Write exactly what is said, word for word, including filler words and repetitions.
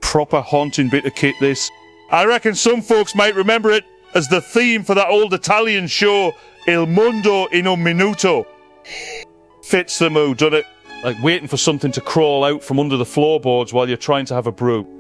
proper haunting bit of kit, this. I reckon some folks might remember it as the theme for that old Italian show, Il Mondo in un Minuto. Fits the mood, doesn't it? Like waiting for something to crawl out from under the floorboards while you're trying to have a brew.